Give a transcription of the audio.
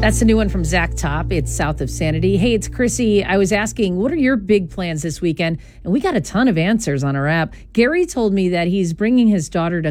That's a new one from Zach Top. It's South of Sanity. Hey, it's Chrissy. I was asking, what are your big plans this weekend? And we got a ton of answers on our app. Gary told me that he's bringing his daughter to